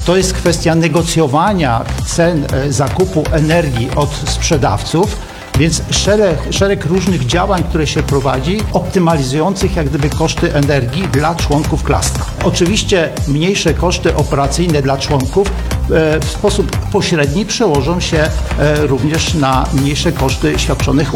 To jest kwestia negocjowania cen zakupu energii od sprzedawców, więc szereg różnych działań, które się prowadzi, optymalizujących jak gdyby koszty energii dla członków klastra. Oczywiście mniejsze koszty operacyjne dla członków w sposób pośredni przełożą się również na mniejsze koszty świadczonych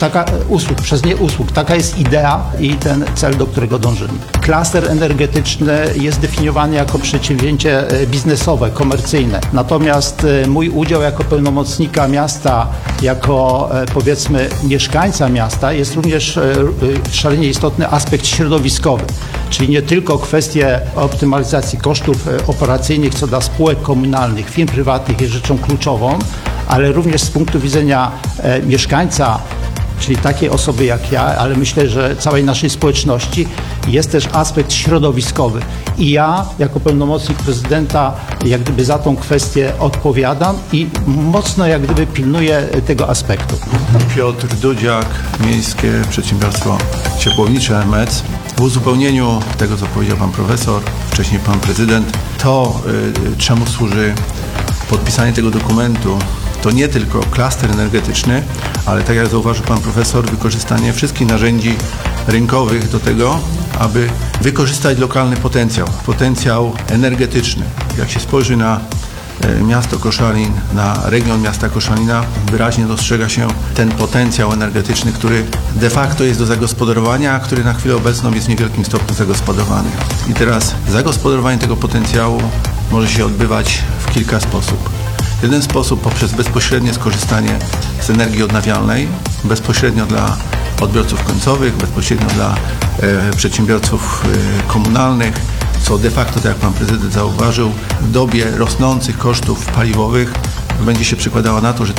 usług. Taka jest idea i ten cel, do którego dążymy. Klaster energetyczny jest definiowany jako przedsięwzięcie biznesowe, komercyjne. Natomiast mój udział jako pełnomocnika miasta, jako powiedzmy mieszkańca miasta, jest również szalenie istotny aspekt środowiskowy. Czyli nie tylko kwestie optymalizacji kosztów operacyjnych co do spółek komunalnych, firm prywatnych jest rzeczą kluczową, ale również z punktu widzenia mieszkańca, czyli takiej osoby jak ja, ale myślę, że całej naszej społeczności, jest też aspekt środowiskowy. I ja jako pełnomocnik prezydenta jak gdyby za tą kwestię odpowiadam i mocno jak gdyby pilnuję tego aspektu. Piotr Dudziak, Miejskie Przedsiębiorstwo Ciepłownicze MEC. W uzupełnieniu tego, co powiedział pan profesor, wcześniej pan prezydent, to czemu służy podpisanie tego dokumentu, to nie tylko klaster energetyczny, ale tak jak zauważył pan profesor, wykorzystanie wszystkich narzędzi rynkowych do tego, aby wykorzystać lokalny potencjał energetyczny. Jak się spojrzy na miasto Koszalin, na region miasta Koszalina, wyraźnie dostrzega się ten potencjał energetyczny, który de facto jest do zagospodarowania, a który na chwilę obecną jest w niewielkim stopniu zagospodarowany. I teraz zagospodarowanie tego potencjału może się odbywać w kilka sposobów. Jeden sposób poprzez bezpośrednie skorzystanie z energii odnawialnej, bezpośrednio dla odbiorców końcowych, bezpośrednio dla przedsiębiorców komunalnych, co de facto, tak jak pan prezydent zauważył, w dobie rosnących kosztów paliwowych będzie się przekładało na to, że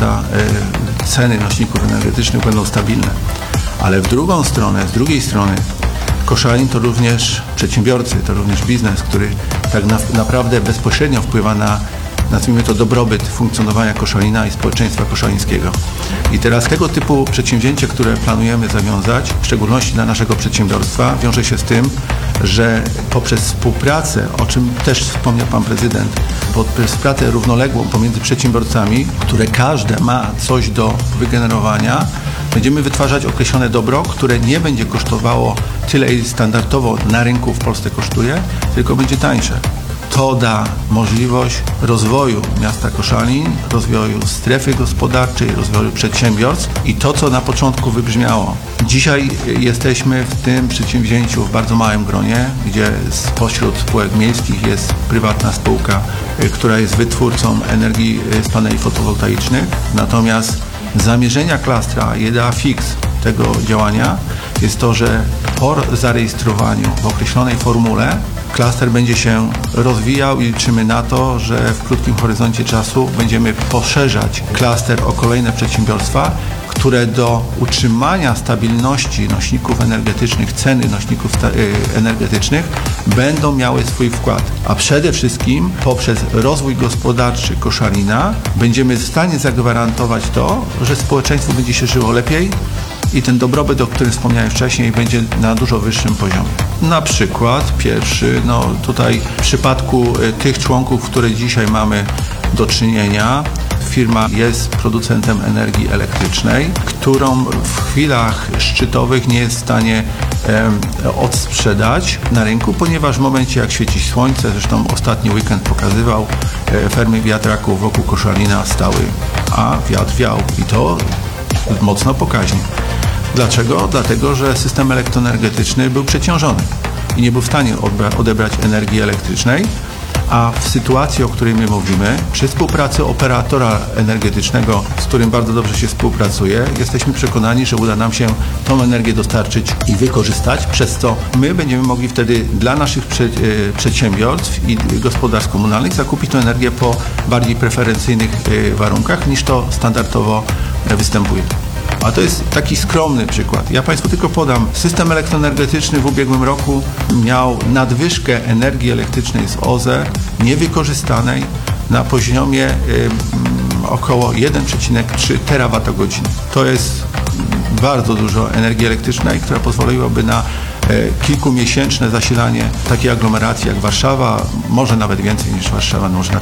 ceny nośników energetycznych będą stabilne. Ale z drugiej strony Koszalin to również przedsiębiorcy, to również biznes, który tak naprawdę bezpośrednio wpływa na, nazwijmy to, dobrobyt funkcjonowania Koszalina i społeczeństwa koszalińskiego. I teraz tego typu przedsięwzięcie, które planujemy zawiązać, w szczególności dla naszego przedsiębiorstwa, wiąże się z tym, że poprzez współpracę, o czym też wspomniał pan prezydent, poprzez pracę równoległą pomiędzy przedsiębiorcami, które każde ma coś do wygenerowania, będziemy wytwarzać określone dobro, które nie będzie kosztowało tyle, ile standardowo na rynku w Polsce kosztuje, tylko będzie tańsze. To da możliwość rozwoju miasta Koszalin, rozwoju strefy gospodarczej, rozwoju przedsiębiorstw i to, co na początku wybrzmiało. Dzisiaj jesteśmy w tym przedsięwzięciu w bardzo małym gronie, gdzie spośród spółek miejskich jest prywatna spółka, która jest wytwórcą energii z paneli fotowoltaicznych. Natomiast zamierzenia klastra, idea fix tego działania jest to, że po zarejestrowaniu w określonej formule klaster będzie się rozwijał i liczymy na to, że w krótkim horyzoncie czasu będziemy poszerzać klaster o kolejne przedsiębiorstwa, które do utrzymania stabilności nośników energetycznych, ceny nośników energetycznych będą miały swój wkład. A przede wszystkim poprzez rozwój gospodarczy Koszalina będziemy w stanie zagwarantować to, że społeczeństwo będzie się żyło lepiej i ten dobrobyt, o którym wspomniałem wcześniej, będzie na dużo wyższym poziomie. Na przykład pierwszy, tutaj w przypadku tych członków, które dzisiaj mamy do czynienia, firma jest producentem energii elektrycznej, którą w chwilach szczytowych nie jest w stanie odsprzedać na rynku, ponieważ w momencie, jak świeci słońce, zresztą ostatni weekend pokazywał, fermy wiatraków wokół Koszalina stały, a wiatr wiał i to mocno pokaźnie. Dlaczego? Dlatego, że system elektroenergetyczny był przeciążony i nie był w stanie odebrać energii elektrycznej, a w sytuacji, o której my mówimy, przy współpracy operatora energetycznego, z którym bardzo dobrze się współpracuje, jesteśmy przekonani, że uda nam się tą energię dostarczyć i wykorzystać, przez co my będziemy mogli wtedy dla naszych przedsiębiorstw i gospodarstw komunalnych zakupić tę energię po bardziej preferencyjnych warunkach, niż to standardowo występuje. A to jest taki skromny przykład. Ja Państwu tylko podam. System elektroenergetyczny w ubiegłym roku miał nadwyżkę energii elektrycznej z OZE niewykorzystanej na poziomie około 1,3 terawatogodziny. To jest bardzo dużo energii elektrycznej, która pozwoliłaby na kilkumiesięczne zasilanie takiej aglomeracji jak Warszawa, może nawet więcej niż Warszawa, może na